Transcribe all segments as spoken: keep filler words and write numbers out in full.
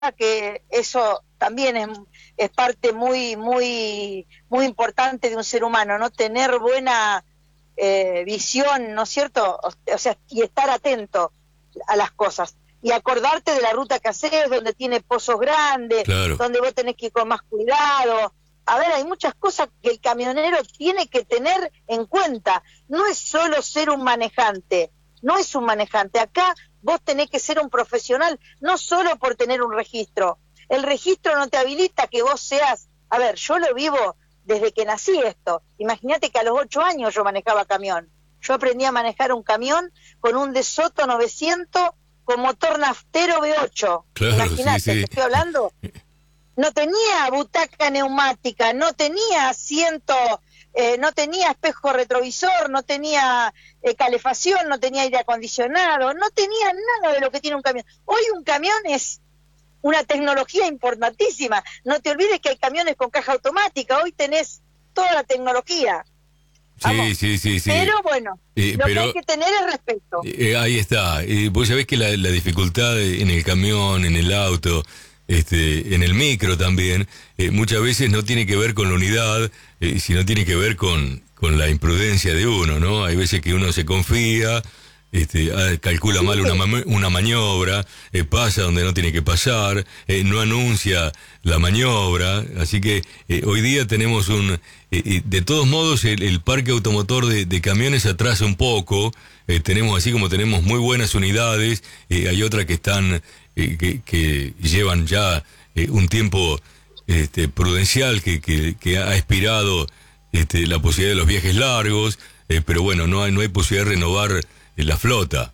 que eso también es, es parte muy, muy, muy importante de un ser humano, ¿no? Tener buena eh, visión, ¿no es cierto? O, o sea, y estar atento a las cosas. Y acordarte de la ruta que haces, donde tiene pozos grandes, Claro. donde vos tenés que ir con más cuidado. A ver, hay muchas cosas que el camionero tiene que tener en cuenta. No es solo ser un manejante, no es un manejante. Acá vos tenés que ser un profesional, no solo por tener un registro. El registro no te habilita que vos seas... A ver, yo lo vivo desde que nací esto. Imagínate que a los ocho años yo manejaba camión. Yo aprendí a manejar un camión con un De Soto novecientos con motor naftero V ocho. Claro, Imagínate, sí, sí. te estoy hablando. No tenía butaca neumática, no tenía asiento, eh, no tenía espejo retrovisor, no tenía eh, calefacción, no tenía aire acondicionado, no tenía nada de lo que tiene un camión. Hoy un camión es una tecnología importantísima. No te olvides que hay camiones con caja automática, hoy tenés toda la tecnología. Vamos. Sí, sí, sí, sí. Pero bueno, eh, lo pero, que hay que tener es respeto. Eh, ahí está. Eh, vos sabés que la, la dificultad en el camión, en el auto, este, en el micro también, eh, muchas veces no tiene que ver con la unidad, eh, sino tiene que ver con, con la imprudencia de uno, ¿no? Hay veces que uno se confía, este, ah, calcula Sí. mal una, ma- una maniobra, eh, pasa donde no tiene que pasar, eh, no anuncia la maniobra, así que eh, hoy día tenemos un... Eh, eh, de todos modos, el, el parque automotor de, de camiones atrasa un poco. Eh, tenemos, así como tenemos muy buenas unidades, eh, hay otras que están, eh, que, que llevan ya eh, un tiempo este, prudencial, que, que, que ha expirado este, la posibilidad de los viajes largos, eh, pero bueno, no hay, no hay posibilidad de renovar eh, la flota.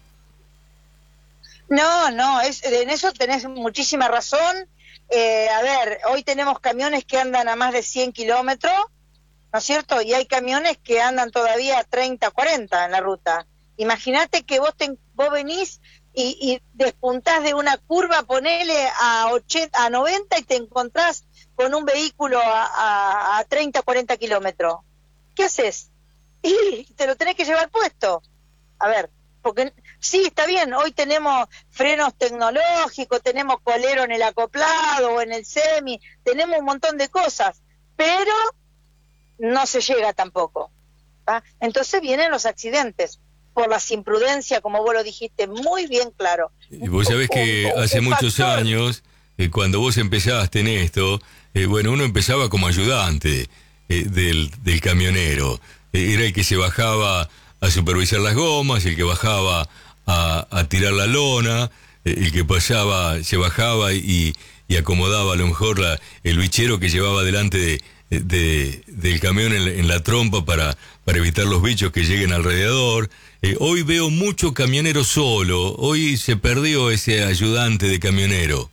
No, no, es, en eso tenés muchísima razón. Eh, a ver, hoy tenemos camiones que andan a más de cien kilómetros, ¿no es cierto? Y hay camiones que andan todavía a treinta, cuarenta en la ruta. Imagínate que vos, te, vos venís y, y despuntás de una curva, ponele a, ochenta, a noventa y te encontrás con un vehículo a, a, a treinta, cuarenta kilómetros. ¿Qué haces? Y te lo tenés que llevar puesto. A ver, porque sí, está bien, hoy tenemos frenos tecnológicos, tenemos colero en el acoplado o en el semi, tenemos un montón de cosas, pero no se llega tampoco, ¿tá? Entonces vienen los accidentes por las imprudencias, como vos lo dijiste muy bien claro. Y vos sabés que Un- hace un muchos factor. años, eh, cuando vos empezaste en esto, eh, bueno, uno empezaba como ayudante eh, del, del camionero. Eh, era el que se bajaba a supervisar las gomas, el que bajaba a, a tirar la lona, eh, el que pasaba, se bajaba y, y acomodaba a lo mejor la, el bichero que llevaba delante de, de, del camión en la, en la trompa para, para evitar los bichos que lleguen alrededor. Eh, hoy veo mucho camionero solo, hoy se perdió ese ayudante de camionero.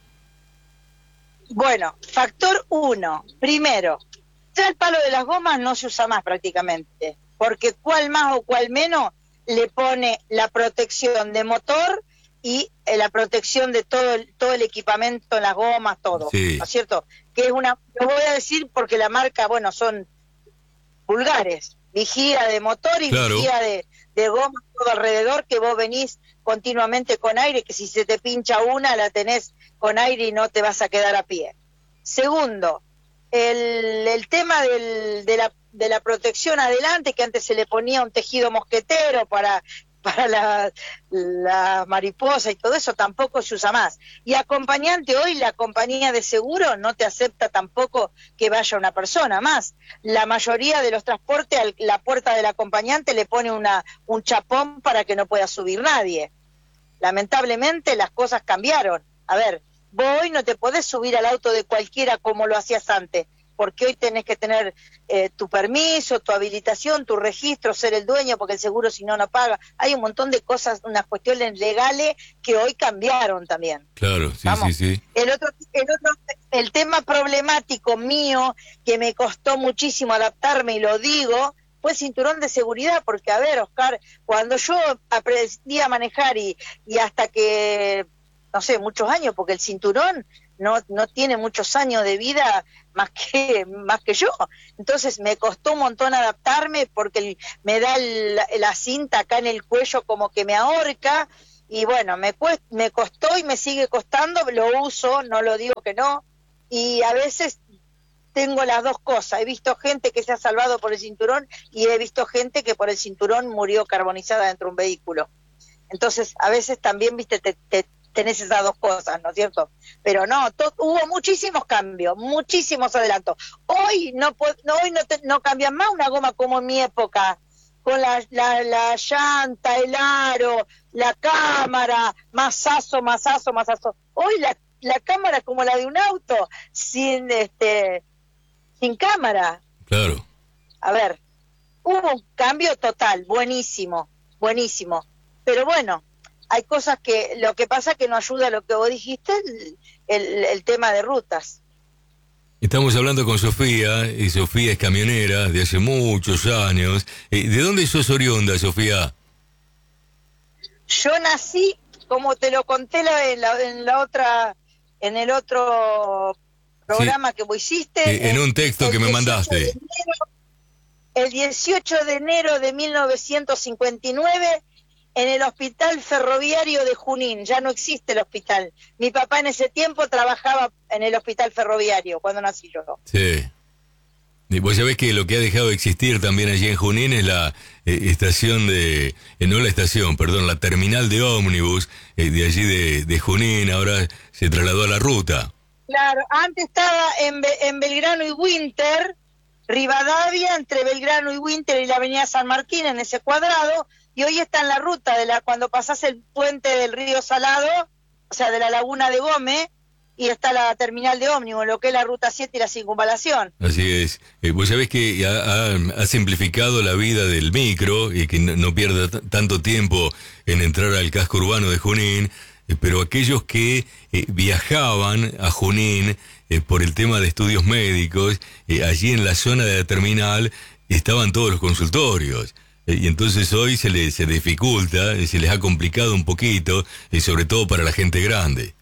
Bueno, factor uno, primero, ya el palo de las gomas no se usa más prácticamente, porque cual más o cual menos le pone la protección de motor y eh, la protección de todo el, todo el equipamiento, las gomas, todo, Sí. ¿no es cierto? Que es una, lo voy a decir porque la marca, bueno, son vulgares, vigía de motor y Claro. vigía de, de goma todo alrededor, que vos venís continuamente con aire, que si se te pincha una la tenés con aire y no te vas a quedar a pie. Segundo, el, el tema del, de, la, de la protección adelante, que antes se le ponía un tejido mosquetero para, para la, la mariposa y todo eso, tampoco se usa más. Y acompañante, hoy la compañía de seguro no te acepta tampoco que vaya una persona más. La mayoría de los transportes, a la puerta del acompañante le pone una, un chapón para que no pueda subir nadie. Lamentablemente las cosas cambiaron. A ver, vos hoy no te podés subir al auto de cualquiera como lo hacías antes, porque hoy tenés que tener eh, tu permiso, tu habilitación, tu registro, ser el dueño, porque el seguro si no, no paga. Hay un montón de cosas, unas cuestiones legales que hoy cambiaron también. Claro, sí, Vamos. sí, sí. El otro, el otro, el tema problemático mío, que me costó muchísimo adaptarme y lo digo, fue el cinturón de seguridad, porque a ver, Oscar, cuando yo aprendí a manejar y, y hasta que, no sé, muchos años, porque el cinturón no, no tiene muchos años de vida más que, más que yo, entonces me costó un montón adaptarme porque el, me da el, la cinta acá en el cuello como que me ahorca, y bueno, me, cuest, me costó y me sigue costando, lo uso, no lo digo que no, y a veces tengo las dos cosas, he visto gente que se ha salvado por el cinturón y he visto gente que por el cinturón murió carbonizada dentro de un vehículo. Entonces, a veces también, viste, te, te tenés esas dos cosas, ¿no es cierto? Pero no, to, hubo muchísimos cambios, muchísimos adelantos. Hoy no, no hoy no, te, no cambian más una goma como en mi época, con la, la, la llanta, el aro, la cámara, masazo, masazo, masazo. Hoy la, la cámara es como la de un auto, sin este, sin cámara. Claro. A ver, hubo un cambio total, buenísimo, buenísimo. Pero bueno, hay cosas que, lo que pasa que no ayuda a lo que vos dijiste, el, el, el tema de rutas. Estamos hablando con Sofía, y Sofía es camionera de hace muchos años. ¿De dónde sos oriunda, Sofía? Yo nací, como te lo conté la, en, la, en la otra, en el otro programa sí, que vos hiciste. Eh, en el, un texto que me mandaste. De enero, el dieciocho de enero de mil novecientos cincuenta y nueve, en el Hospital Ferroviario de Junín. Ya no existe el hospital. Mi papá en ese tiempo trabajaba en el Hospital Ferroviario, cuando nací yo. Sí. Y vos sabés que lo que ha dejado de existir también allí en Junín es la eh, estación de... Eh, no la estación, perdón, la terminal de ómnibus eh, de allí de, de Junín, ahora se trasladó a la ruta. Claro, antes estaba en, Be en Belgrano y Winter, Rivadavia, entre Belgrano y Winter y la avenida San Martín, en ese cuadrado, y hoy está en la ruta de la cuando pasás el puente del río Salado, o sea, de la laguna de Gómez, y está la terminal de ómnibus, lo que es la ruta siete y la circunvalación. Así es. Eh, vos sabés que ha, ha, ha simplificado la vida del micro y que no, no pierda tanto tiempo en entrar al casco urbano de Junín, eh, pero aquellos que eh, viajaban a Junín eh, por el tema de estudios médicos, eh, allí en la zona de la terminal estaban todos los consultorios. Y entonces hoy se les se dificulta, se les ha complicado un poquito, y sobre todo para la gente grande.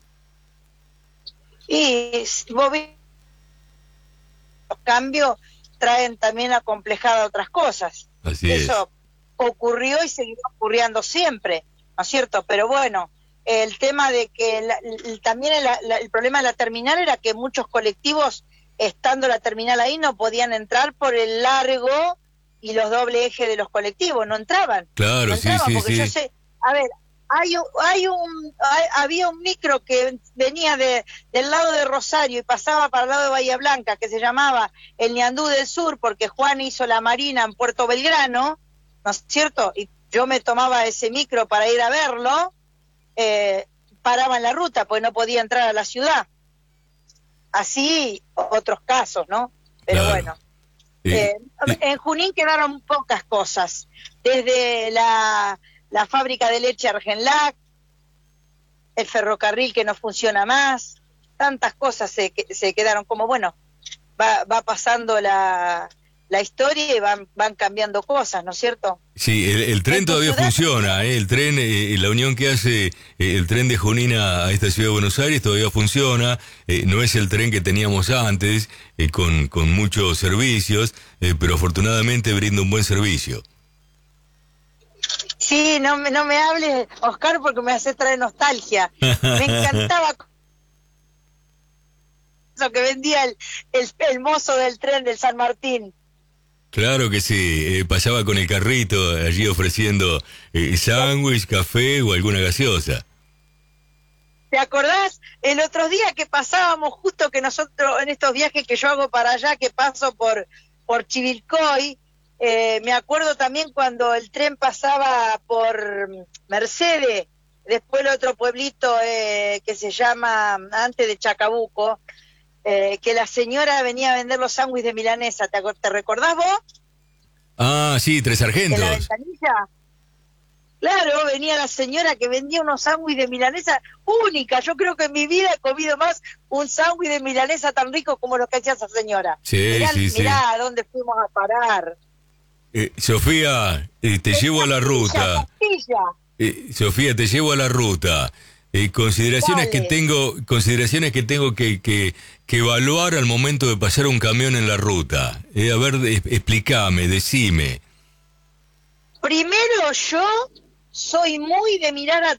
Y vos ves, los cambios traen también acomplejada otras cosas. Así Eso es. ocurrió y seguirá ocurriendo siempre, ¿no es cierto? Pero bueno, el tema de que la, el, también el, la, el problema de la terminal era que muchos colectivos, estando la terminal ahí, no podían entrar por el largo y los doble ejes de los colectivos, no entraban. Claro, no entraban sí, sí, porque sí. Yo sé, a ver, hay un, hay un hay, había un micro que venía de del lado de Rosario y pasaba para el lado de Bahía Blanca, que se llamaba el Ñandú del Sur, porque Juan hizo la marina en Puerto Belgrano, ¿no es cierto? Y yo me tomaba ese micro para ir a verlo, eh, paraba en la ruta, pues no podía entrar a la ciudad. Así otros casos, ¿no? Pero claro. bueno. Eh, en Junín quedaron pocas cosas, desde la, la fábrica de leche Argenlac, el ferrocarril que no funciona más, tantas cosas se, se quedaron como, bueno, va, va pasando la, la historia y van, van cambiando cosas, ¿no es cierto? Sí, el, el tren todavía funciona, ¿eh? El tren, eh, la unión que hace eh, el tren de Junín a, a esta ciudad de Buenos Aires todavía funciona, eh, no es el tren que teníamos antes, eh, con, con muchos servicios, eh, pero afortunadamente brinda un buen servicio. Sí, no, no me hables, Oscar, porque me hace traer nostalgia. Me encantaba eso que vendía el, el, el mozo del tren del San Martín. Claro que sí, eh, pasaba con el carrito allí ofreciendo eh, sándwich, café o alguna gaseosa. ¿Te acordás? El otro día que pasábamos, justo que nosotros, en estos viajes que yo hago para allá, que paso por, por Chivilcoy, eh, me acuerdo también cuando el tren pasaba por Mercedes, después el otro pueblito eh, que se llama, antes de Chacabuco, Eh, que la señora venía a vender los sándwiches de milanesa. ¿Te, ¿Te recordás vos? Ah, sí, Tres Sargentos. ¿En la ventanilla? Claro, venía la señora que vendía unos sándwiches de milanesa única. Yo creo que en mi vida he comido más un sándwich de milanesa tan rico como lo que hacía esa señora. Sí, mirá, sí, sí. Mirá a dónde fuimos a parar. Eh, Sofía, eh, te llevo a la ruta. Eh, Sofía, te llevo a la ruta. Eh, consideraciones Dale. que tengo, consideraciones que tengo que, que, que evaluar al momento de pasar un camión en la ruta. Eh, a ver, eh, explícame, decime. Primero, yo soy muy de mirar a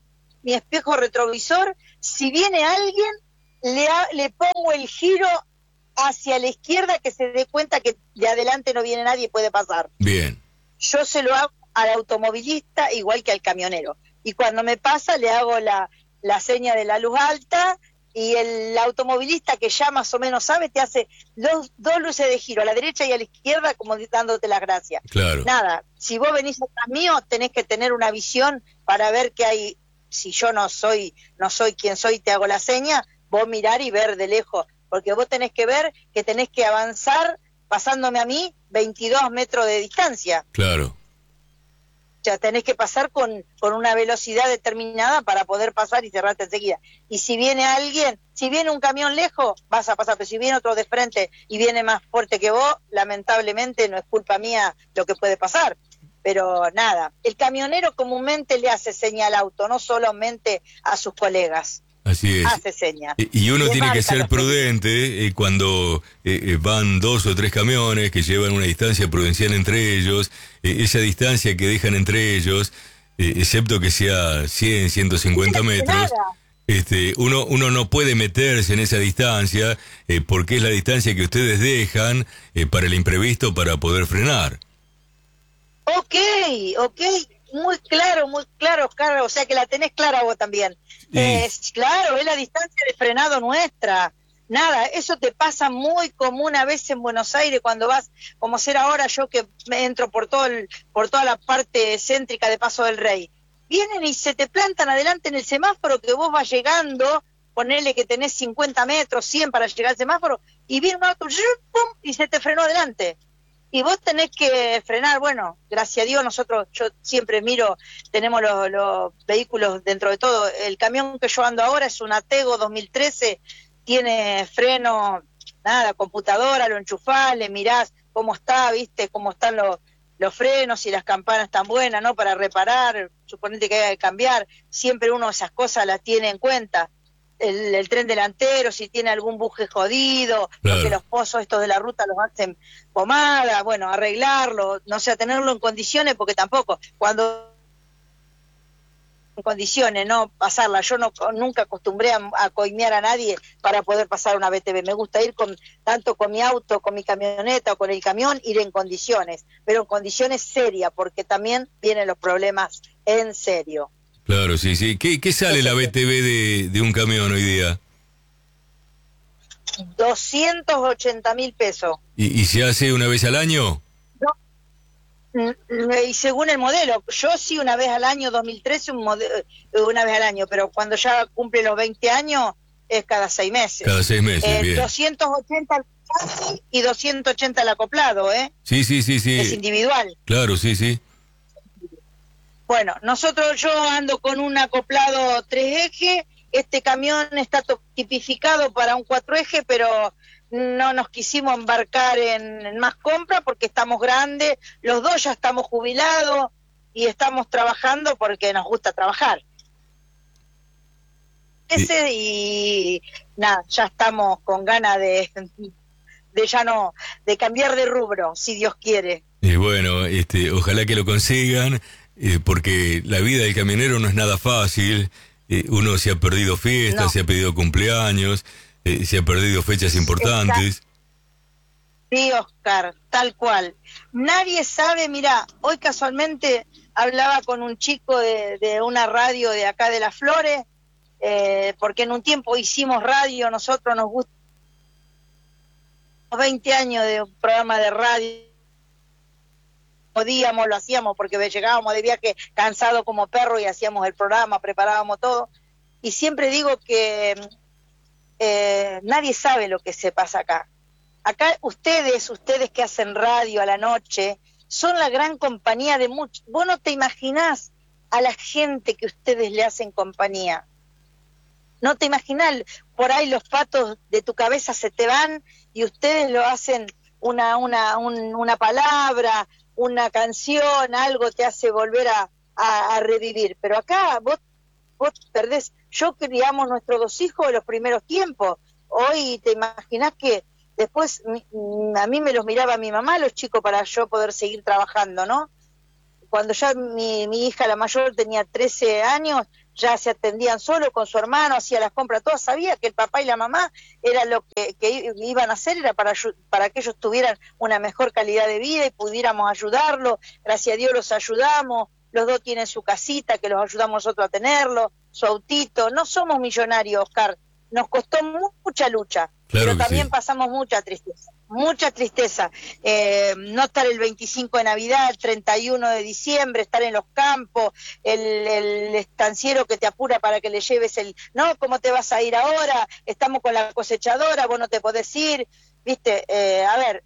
mi espejo retrovisor, si viene alguien, le, ha, le pongo el giro hacia la izquierda, que se dé cuenta que de adelante no viene nadie y puede pasar. Bien. Yo se lo hago al automovilista igual que al camionero. Y cuando me pasa le hago la, la seña de la luz alta, y el automovilista que ya más o menos sabe te hace dos, dos luces de giro, a la derecha y a la izquierda, como dándote las gracias. Claro. Nada, si vos venís atrás mío, tenés que tener una visión para ver que hay, si yo no soy, no soy quien soy, te hago la seña, vos mirar y ver de lejos, porque vos tenés que ver que tenés que avanzar pasándome a mí veintidós metros de distancia. Claro. O sea, tenés que pasar con, con una velocidad determinada para poder pasar y cerrarte enseguida. Y si viene alguien, si viene un camión lejos, vas a pasar, pero si viene otro de frente y viene más fuerte que vos, lamentablemente no es culpa mía lo que puede pasar. Pero nada, el camionero comúnmente le hace seña al auto, no solamente a sus colegas. Así es. Hace señas. Y uno tiene que ser prudente eh, cuando eh, van dos o tres camiones que llevan una distancia prudencial entre ellos, eh, esa distancia que dejan entre ellos, eh, excepto que sea cien, ciento cincuenta metros, este, uno, uno no puede meterse en esa distancia eh, porque es la distancia que ustedes dejan eh, para el imprevisto, para poder frenar. Ok, ok. Muy claro, muy claro, Oscar, o sea que la tenés clara vos también. Sí. Eh, claro, es la distancia de frenado nuestra. Nada, eso te pasa muy común a veces en Buenos Aires cuando vas, como ser ahora yo que me entro por todo el, por toda la parte céntrica de Paso del Rey. Vienen y se te plantan adelante en el semáforo que vos vas llegando, ponele que tenés cincuenta metros, cien para llegar al semáforo, y viene un auto, ¡pum!, y se te frenó adelante. Y vos tenés que frenar, bueno, gracias a Dios nosotros, yo siempre miro, tenemos los, los vehículos dentro de todo, el camión que yo ando ahora es un Atego dos mil trece, tiene freno, nada, computadora, lo enchufás, le mirás cómo está, viste, cómo están los, los frenos y las campanas tan buenas, ¿no? Para reparar, suponete que haya que cambiar, siempre uno esas cosas las tiene en cuenta. El, el tren delantero, si tiene algún buje jodido, claro, porque los pozos estos de la ruta los hacen pomada, bueno, arreglarlo, no sé, tenerlo en condiciones, porque tampoco, cuando en condiciones, no pasarla, yo no nunca acostumbré a, a coimear a nadie para poder pasar una B T V, me gusta ir con tanto con mi auto, con mi camioneta o con el camión, ir en condiciones, pero en condiciones serias, porque también vienen los problemas en serio. Claro, sí, sí. ¿Qué, qué sale la B T V de, de un camión hoy día? doscientos ochenta mil pesos. ¿Y, ¿Y se hace una vez al año? No, y según el modelo. Yo sí una vez al año, dos mil trece, un modelo, una vez al año, pero cuando ya cumple los veinte años, es cada seis meses. Cada seis meses, eh, bien. doscientos ochenta al taxi y doscientos ochenta al acoplado, ¿eh? Sí, sí, sí, sí. Es individual. Claro, sí, sí. Bueno, nosotros, yo ando con un acoplado tres ejes, este camión está tipificado para un cuatro ejes, pero no nos quisimos embarcar en, en más compra porque estamos grandes, los dos ya estamos jubilados y estamos trabajando porque nos gusta trabajar. Ese y nada, ya estamos con ganas de, de ya no, de cambiar de rubro, si Dios quiere. Y bueno, este, ojalá que lo consigan. Eh, porque la vida del camionero no es nada fácil, eh, uno se ha perdido fiestas, no. se ha perdido cumpleaños, eh, se ha perdido fechas importantes. Sí, Oscar, tal cual. Nadie sabe, mira, hoy casualmente hablaba con un chico de, de una radio de acá de Las Flores, eh, porque en un tiempo hicimos radio, nosotros nos gusta veinte años de un programa de radio, podíamos, lo hacíamos porque llegábamos de viaje cansados como perros y hacíamos el programa, preparábamos todo, y siempre digo que eh, nadie sabe lo que se pasa acá. Acá ustedes, ustedes que hacen radio a la noche, son la gran compañía de muchos. Vos no te imaginás a la gente que ustedes le hacen compañía. No te imaginás, por ahí los patos de tu cabeza se te van y ustedes lo hacen una, una, un, una palabra, una canción, algo te hace volver a, a, a revivir. Pero acá vos, vos perdés. Yo criamos nuestros dos hijos en los primeros tiempos. Hoy te imaginás que después mi, a mí me los miraba mi mamá, los chicos, para yo poder seguir trabajando, ¿no? Cuando ya mi, mi hija, la mayor, tenía trece años, ya se atendían solo con su hermano, hacía las compras, todas sabía que el papá y la mamá era lo que, que iban a hacer, era para, para que ellos tuvieran una mejor calidad de vida y pudiéramos ayudarlos. Gracias a Dios los ayudamos, los dos tienen su casita, que los ayudamos nosotros a tenerlo, su autito. No somos millonarios, Oscar, nos costó mucha lucha, claro, pero también sí. pasamos mucha tristeza. Mucha tristeza, eh, no estar el veinticinco de Navidad, el treinta y uno de diciembre, estar en los campos, el, el estanciero que te apura para que le lleves el, no, ¿cómo te vas a ir ahora? Estamos con la cosechadora, vos no te podés ir, viste, eh, a ver,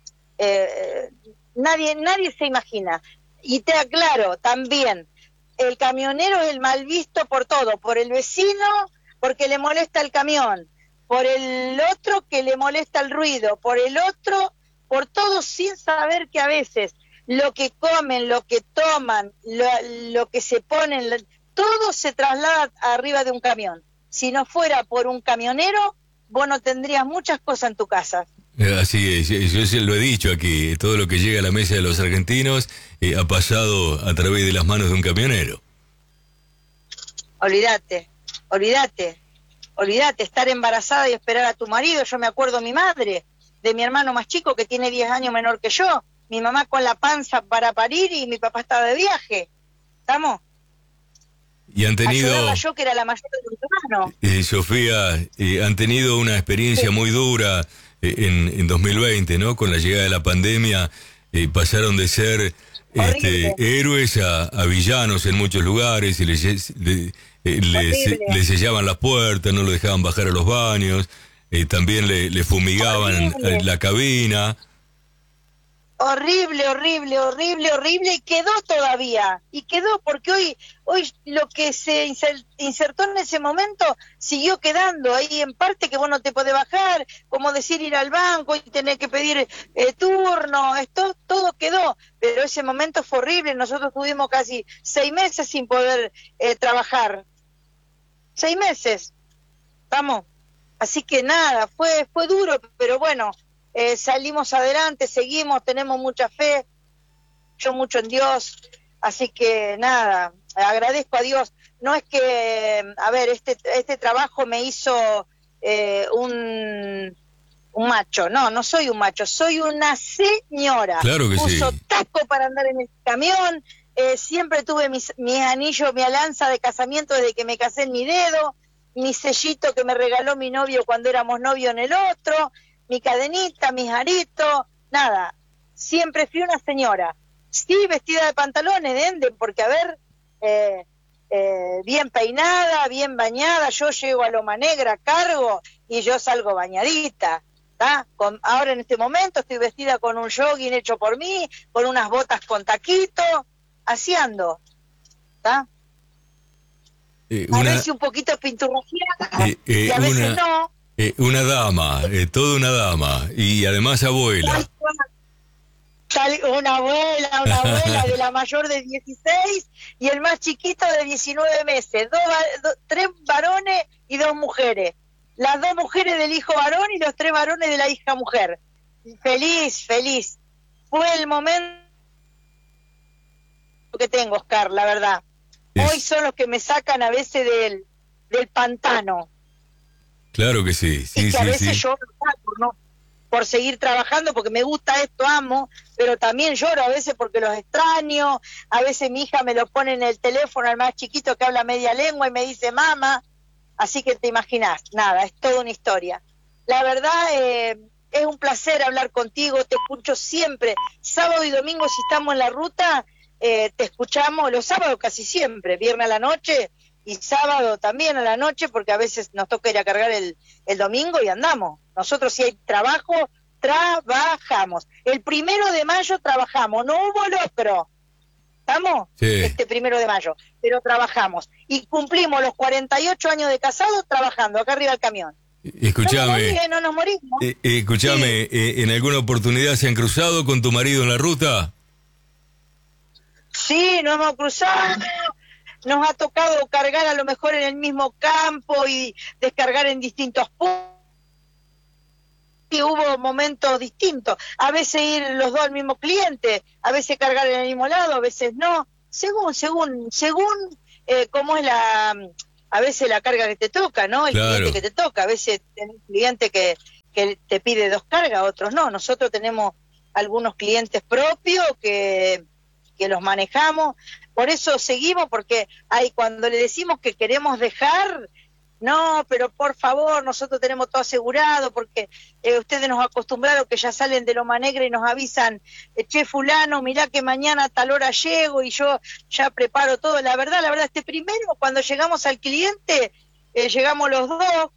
eh, nadie, nadie se imagina. Y te aclaro también, el camionero es el mal visto por todo, por el vecino, porque le molesta el camión, por el otro que le molesta el ruido, por el otro, por todo, sin saber que a veces lo que comen, lo que toman, lo, lo que se ponen, todo se traslada arriba de un camión. Si no fuera por un camionero, vos no tendrías muchas cosas en tu casa. Así es, yo, yo lo he dicho aquí, todo lo que llega a la mesa de los argentinos eh, ha pasado a través de las manos de un camionero. Olvídate, olvídate. Olvídate, estar embarazada y esperar a tu marido. Yo me acuerdo de mi madre, de mi hermano más chico que tiene diez años menor que yo, mi mamá con la panza para parir y mi papá estaba de viaje. ¿Estamos? Y han tenido... Ayudaba yo que era la mayor de mi hermano. Eh, Sofía, eh, han tenido una experiencia sí. muy dura eh, en, en dos mil veinte, ¿no? Con la llegada de la pandemia, eh, pasaron de ser este, héroes a, a villanos en muchos lugares y les... les Eh, le, se, le sellaban las puertas, no lo dejaban bajar a los baños, eh, también le, le fumigaban horrible. la cabina. Horrible, horrible, horrible, horrible, y quedó todavía, y quedó porque hoy hoy lo que se insertó en ese momento siguió quedando ahí en parte, que vos no te podés bajar, como decir ir al banco y tener que pedir eh, turno, esto todo quedó, pero ese momento fue horrible. Nosotros tuvimos casi seis meses sin poder eh, trabajar. Seis meses, vamos, así que nada, fue fue duro, pero bueno, eh, salimos adelante, seguimos, tenemos mucha fe, yo mucho en Dios, así que nada, agradezco a Dios. No es que, a ver, este este trabajo me hizo eh, un un macho, no, no soy un macho, soy una señora. Claro que Uso sí. taco para andar en el camión. Eh, siempre tuve mis, mis anillos, mi alianza de casamiento desde que me casé en mi dedo, mi sellito que me regaló mi novio cuando éramos novios en el otro, mi cadenita, mis aritos, nada, siempre fui una señora. Sí, vestida de pantalones, de ende, porque a ver, eh, eh, bien peinada, bien bañada, yo llego a Loma Negra, cargo y yo salgo bañadita. Con, ahora en este momento estoy vestida con un jogging hecho por mí, con unas botas con taquito, así ando, ¿está? Eh, a veces un poquito pinturrojeada eh, eh, y a veces una, no. Eh, una dama, eh, toda una dama, y además abuela. Una abuela, una abuela de la mayor de dieciséis y el más chiquito de diecinueve meses, dos, do, tres varones y dos mujeres. Las dos mujeres del hijo varón y los tres varones de la hija mujer. Feliz, feliz. Fue el momento que tengo, Oscar, la verdad. Es... Hoy son los que me sacan a veces del, del pantano. Claro que sí, sí, y que sí, a veces sí. lloro, ¿no? Por seguir trabajando, porque me gusta esto, amo, pero también lloro a veces porque los extraño. A veces mi hija me lo pone en el teléfono al más chiquito que habla media lengua y me dice mamá. Así que te imaginás, nada, es toda una historia. La verdad, eh, es un placer hablar contigo, te escucho siempre. Sábado y domingo, si estamos en la ruta, eh, te escuchamos los sábados casi siempre, viernes a la noche y sábado también a la noche, porque a veces nos toca ir a cargar el, el domingo y andamos. Nosotros si hay trabajo, trabajamos. El primero de mayo trabajamos, no hubo locro. ¿Estamos? Sí. Este primero de mayo, pero trabajamos. Y cumplimos los cuarenta y ocho años de casados trabajando acá arriba del camión. Escuchame, no, no nos morimos. Eh, eh, escuchame, sí. eh, ¿en alguna oportunidad se han cruzado con tu marido en la ruta? Sí, nos hemos cruzado. Nos ha tocado cargar a lo mejor en el mismo campo y descargar en distintos puntos. Y hubo momentos distintos, a veces ir los dos al mismo cliente, a veces cargar en el mismo lado, a veces no, según, según, según eh, cómo es la, a veces la carga que te toca, ¿no? El Claro. cliente que te toca. A veces tenés un cliente que, que te pide dos cargas, otros no. Nosotros tenemos algunos clientes propios que, que los manejamos. Por eso seguimos, porque hay cuando le decimos que queremos dejar... No, pero por favor, nosotros tenemos todo asegurado, porque eh, ustedes nos acostumbraron que ya salen de Loma Negra y nos avisan, eh, che fulano, mirá que mañana a tal hora llego y yo ya preparo todo. La verdad, la verdad, este primero, cuando llegamos al cliente, eh, llegamos los dos,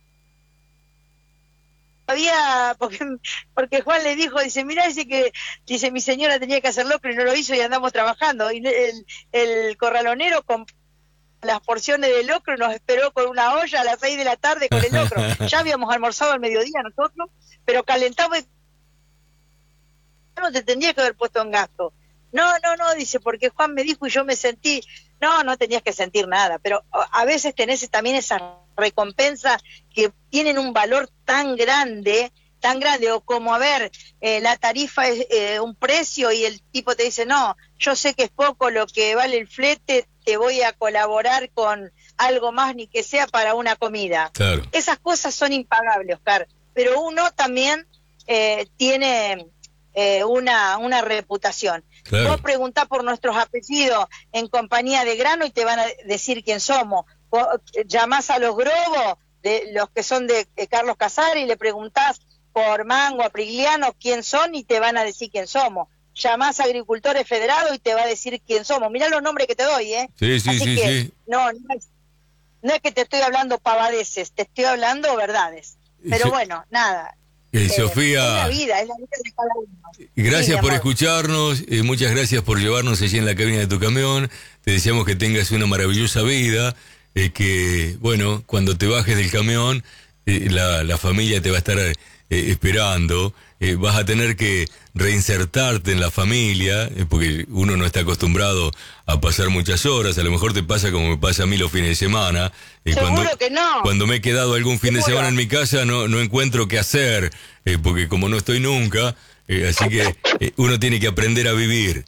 había, porque, porque Juan le dijo, dice, mirá, dice que, dice, mi señora tenía que hacer locro y no lo hizo y andamos trabajando. Y el, el corralonero con las porciones de locro nos esperó con una olla a las seis de la tarde con el locro. Ya habíamos almorzado al mediodía nosotros, pero calentamos y no te tendría que haber puesto en gasto. No, no, no, dice, porque Juan me dijo y yo me sentí, no, no tenías que sentir nada, pero a veces tenés también esas recompensas que tienen un valor tan grande, tan grande, o como, a ver, eh, la tarifa es eh, un precio y el tipo te dice, no, yo sé que es poco lo que vale el flete, te voy a colaborar con algo más, ni que sea para una comida. Claro. Esas cosas son impagables, Oscar, pero uno también eh, tiene eh, una, una reputación. Claro. Vos preguntás por nuestros apellidos en Compañía de Grano y te van a decir quién somos. Vos llamás a los Grobos, de los que son de eh, Carlos Casares, y le preguntás por Mango, Aprigliano, quién son, y te van a decir quién somos. Llamás a Agricultores Federados y te va a decir quién somos. Mirá los nombres que te doy, ¿eh? Sí, sí, Así sí, que, sí. No, no es, no es que te estoy hablando pavadeces, te estoy hablando verdades. Pero Sí. bueno, nada. Eh, Eh, Sofía, es la vida, es la vida de cada uno. gracias Sí, mi por amor. escucharnos, eh, muchas gracias por llevarnos allí en la cabina de tu camión. Te deseamos que tengas una maravillosa vida, eh, que, bueno, cuando te bajes del camión, eh, la, la familia te va a estar eh, esperando. Eh, vas a tener que reinsertarte en la familia, eh, porque uno no está acostumbrado a pasar muchas horas. A lo mejor te pasa como me pasa a mí los fines de semana. Eh, Seguro cuando, que no. Cuando me he quedado algún fin de Seguro. semana en mi casa no, no encuentro qué hacer, eh, porque como no estoy nunca, eh, así que eh, uno tiene que aprender a vivir.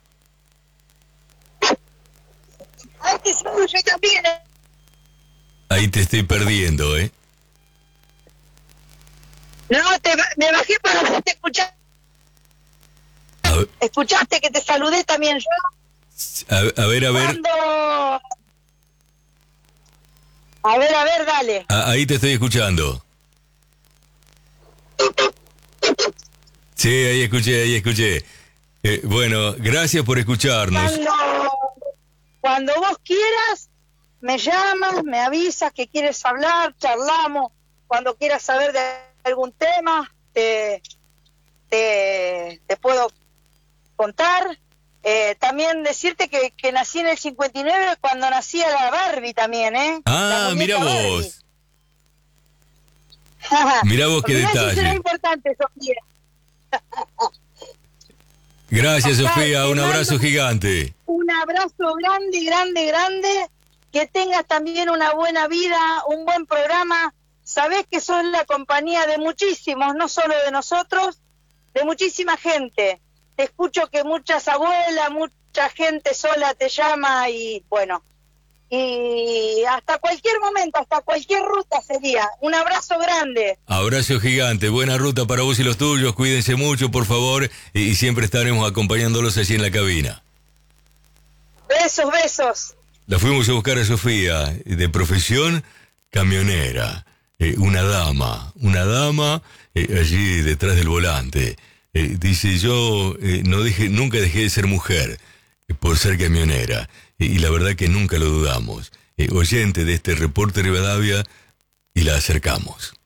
Ay, que seguro, yo también. ¿eh? Ahí te estoy perdiendo, ¿eh? No, te, me bajé para te escuchar. A, ver- Escuchaste que te saludé también yo. a, a ver, a ver. Cuando... A ver, a ver, dale. A- ahí te estoy escuchando. Sí, ahí escuché, ahí escuché. Eh, bueno, gracias por escucharnos. Cuando, cuando vos quieras, me llamas, me avisas que quieres hablar, charlamos. Cuando quieras saber de algún tema, te, te, te puedo contar. Eh, también decirte que, que nací en el cincuenta y nueve cuando nacía la Barbie también, ¿eh? Ah, La mira muñeca vos. Barbie. Mirá vos qué Mirá si detalle. será importante, Sofía. Gracias, Oscar, Sofía. te Un abrazo mando- gigante. Un abrazo grande, grande, grande. Que tengas también una buena vida, un buen programa. Sabés que sos la compañía de muchísimos, no solo de nosotros, de muchísima gente. Te escucho que muchas abuelas, mucha gente sola te llama y bueno, y hasta cualquier momento, hasta cualquier ruta sería. Un abrazo grande. Abrazo gigante. Buena ruta para vos y los tuyos. Cuídense mucho, por favor. Y, y siempre estaremos acompañándolos allí en la cabina. Besos, besos. La fuimos a buscar a Sofía, de profesión camionera. Eh, una dama, una dama eh, allí detrás del volante. Eh, dice, yo eh, no dejé, nunca dejé de ser mujer eh, por ser camionera. Eh, y la verdad que nunca lo dudamos. Eh, oyente de este Reporte Rivadavia, y la acercamos.